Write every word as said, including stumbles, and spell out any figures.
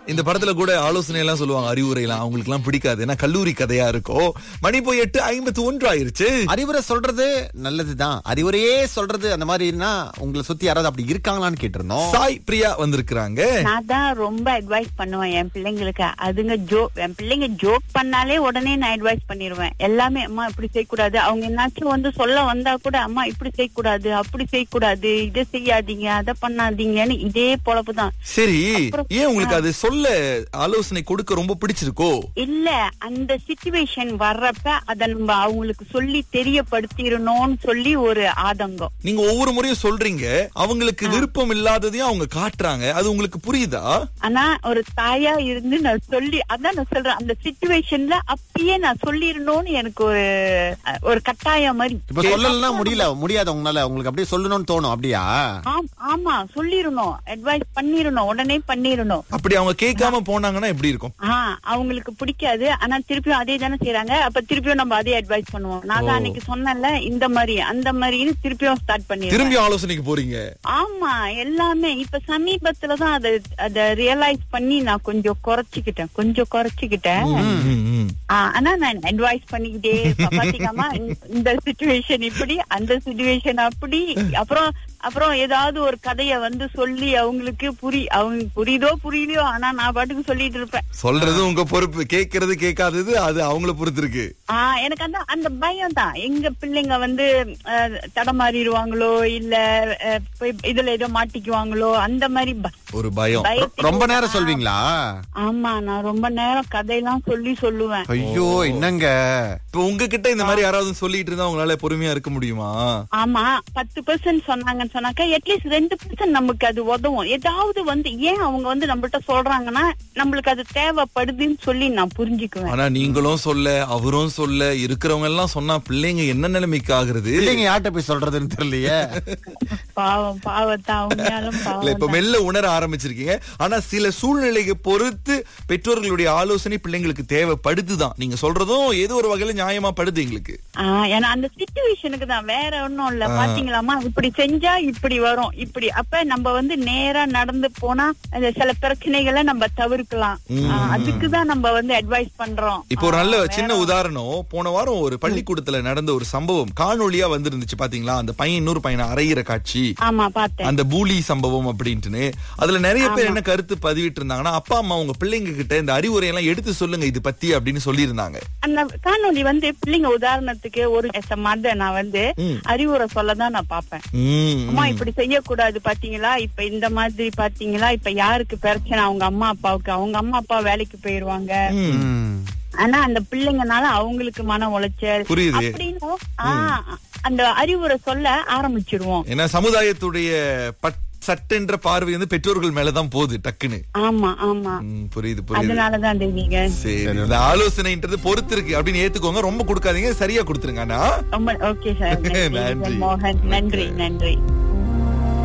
இந்த படத்துல கூட ஆலோசனை எல்லாம் சொல்லுவாங்க, அறிவுரை எல்லாம் அவங்களுக்கு எல்லாம் பிடிக்காது, ஏன்னா கல்லூரி கதையா இருக்கும். மணி போய் எட்டு ஐம்பத்தி ஒன்று ஆயிருச்சு. அறிவுரை சொல்றது நல்லதுதான், அறிவுரையே சொல்றது அந்த மாதிரினா உங்களை சுத்தி யாராவது அப்படி இருக்காங்களான்னு கேட்டிருந்தோம். சாய் பிரியா வந்திருக்காங்க. நான் தான் ரொம்ப அட்வைஸ் பண்ணுவேன் என் பிள்ளைங்களுக்கு. அதுங்க ஜோக், என் பிள்ளைங்க ஜோக் பண்ணாலே உடனே நான் அட்வைஸ் பண்ணிருவேன். எல்லாமே அம்மா இப்படி செய்யக்கூடாது, அவங்க என்னாச்சும் வந்து சொல்ல வந்தா கூட அம்மா இப்படி செய்யக்கூடாது, அப்படி செய்யக்கூடாது, இதை செய்யாதீங்க, அதை பண்ணாதீங்கன்னு இதே பொழப்புதான். சரி, ஏன் உங்களுக்கு அது சொல்ல ஆலோசனை கொடுக்க ரொம்ப பிடிச்சிருக்கோ? இல்ல, அந்த சிச்சுவேஷன் வர்றப்ப அத நம்ம அவங்களுக்கு சொல்லி தெரியப்படுத்திடணும்னு சொல்லி ஒரு ஆதங்கம். நீங்க ஒவ்வொரு முறையும் சொல்றீங்க, அவங்களுக்கு விருப்பம் இல்லாததையும் அவங்க காட்டுறாங்க, அது உங்களுக்கு புரியுதா? ஆனா ஒரு தாயா இருந்து நான் சொல்லி, அதான் நான் சொல்றேன், அந்த சிச்சுவேஷன்ல அப்பயே நான் சொல்லிடணும்னு எனக்கு ஒரு ஒரு கட்டாயம் மாதிரி. இப்ப சொல்லலாம் முடியல, முடியாது உங்களால, உங்களுக்கு அப்படியே சொல்லணும்னு தோணும். அப்படியா? ஆமா, சொல்லிடணும், அட்வைஸ் பண்ணிடணும், உடனே பண்ணிடணும். அப்படி அவங்க கேட்காம போனாங்கன்னா எப்படி இருக்கும்? அவங்களுக்கு பிடிக்காது, ஆனா திருப்பியும் அதே தானே செய்யறாங்க. அப்ப திருப்பியும் நம்ம அதே அட்வைஸ் பண்ணுவோம். நான் தான் அன்னைக்கு சொன்னேன்ல இந்த மாதிரி அந்த மாதிரின்னு திருப்பியும் ஸ்டார்ட் பண்ணி திரும்பி ஆலோசனைக்கு போறீங்க. ஆமா, எல்லாமே இப்ப சமீபத்துலதான் அதை அதை ரியலைஸ் பண்ணி நான் கொஞ்சம் குறைச்சிக்கிட்டேன் கொஞ்சம் குறைச்சிக்கிட்டேன் ஆனா நான் அட்வைஸ் பண்ணிக்கிட்டே பாத்தீங்கம்மா, இந்த சிச்சுவேஷன் இப்படி, அந்த சிச்சுவேஷன் அப்படி, அப்புறம் அப்புறம் ஏதாவது ஒரு கதைய வந்து சொல்லி அவங்களுக்கு புரி அவங்க புரியுதோ புரியலையோ, ஆனா நான் பாட்டுக்கு சொல்லிட்டு இருப்பேன். சொல்றது உங்க பொறுப்பு, கேட்கறது கேட்காதது அது அவங்கள பொறுத்து இருக்கு. ஆஹ் எனக்கு அந்த அந்த பயம் தான், எங்க பிள்ளைங்க வந்து தடமாறிடுவாங்களோ இல்ல இதுல ஏதோ மாட்டிக்குவாங்களோ, அந்த மாதிரி ஒரு பயம். ரொம்ப நேரம் சொல்வீங்களா? ஆமா, நான் ரொம்ப நேரம் கதையெல்லாம் சொல்லி சொல்லுவேன். ஐயோ, என்னங்க இப்ப உங்ககிட்ட இந்த மாதிரி யாராவது சொல்லிட்டு இருந்தா உங்களால பொறுமையா இருக்க முடியுமா? ஆமா, பத்து பெர்சென்ட் சொன்னாங்க சொன்னாக்கா அட்லீஸ்ட் ரெண்டு பெர்சென்ட் நமக்கு அது உதவும். ஏதாவது வந்து ஏன் அவங்க வந்து நம்மள்ட்ட சொல்றாங்கன்னா நம்மளுக்கு அது தேவைப்படுதுன்னு சொல்லி நான் புரிஞ்சுக்குவேன். ஆனா நீங்களும் சொல்ல அவரும் சொல்ல இருக்கிறவங்க எல்லாம் சொன்னா பிள்ளைங்க என்ன நிலைமைக்கு ஆகுறது? பிள்ளைங்க யார்கிட்ட போய் சொல்றதுன்னு தெரியலையே. பாவம் பாவத்தா அவங்களும் பாவம். இப்ப மெல்ல உணர ஆரம்பிச்சிருக்கீங்க. ஆனா சில சூழ்நிலையை பொறுத்து பெற்றோர்களுடைய ஆலோசனை பிள்ளைங்களுக்கு தேவைப்படுதுதான். நீங்க சொல்றதும் ஏதோ ஒரு வகையில நியாயமா படுது எங்களுக்கு. ஏன்னா அந்த சிச்சுவேஷனுக்கு தான், வேற ஒண்ணும் இல்ல. பாத்தீங்களாமா, இப்படி செஞ்சா இப்படி வரும், இப்படி அப்ப நம்ம வந்து நேரா நடந்து போனா சில பிரச்சனைகளை நம்ம தவிர்க்கலாம். அதுக்குதான் நம்ம வந்து அட்வைஸ் பண்றோம். இப்போ ஒரு நல்ல சின்ன உதாரணம், போன வாரம் ஒரு பள்ளிக்கூடத்துல நடந்த ஒரு சம்பவம் காணொலியா வந்திருந்துச்சு பாத்தீங்களா? அந்த பையன் இன்னொரு பையனை அறையிற காட்சி. ஆமா, பார்த்தேன். அந்த பூலி சம்பவம் அப்படின்ட்டு அதுல நிறைய பேர் என்ன கருத்து பதிவிட்டு இருந்தாங்கன்னா, அப்பா அம்மா உங்க பிள்ளைங்க கிட்ட இந்த அறிவுரை எல்லாம் எடுத்து சொல்லுங்க இது பத்தி அப்படின்னு சொல்லி இருந்தாங்க. அந்த காணொலி வந்து பிள்ளைங்க உதாரணத்துக்கு ஒரு மத நான் வந்து அறிவுரை சொல்லதான் நான் பாப்பேன். அம்மா இப்படி செய்யக்கூடாது பாத்தீங்களா, இப்ப இந்த மாதிரி பாத்தீங்களா, இப்ப யாருக்கு பிரச்சனை, அவங்க அம்மா அப்பாவுக்கு, அவங்க அம்மா அப்பா வேலைக்கு போயிருவாங்க, ஆனா அந்த பிள்ளைங்கனால அவங்களுக்கு மன உளைச்சல் அப்படின்னு அந்த அறிவுரை சொல்ல ஆரம்பிச்சிருவோம். ஏன்னா சமுதாயத்துடைய சட்டென்ற பார்வை வந்து பெற்றோர்கள் மேலதான் போகுது டக்குன்னு. ஆமா ஆமா, புரியுது புரியுது. அதனாலதான் தேவிங்க சரி, ஆலோசனைன்றது பொறுத்து இருக்கு அப்படின்னு ஏத்துக்கோங்க, ரொம்ப கொடுக்காதீங்க, சரியா கொடுத்துருங்க. ரொம்ப ஓகே சார். நன்றி மோகன், நன்றி நன்றி.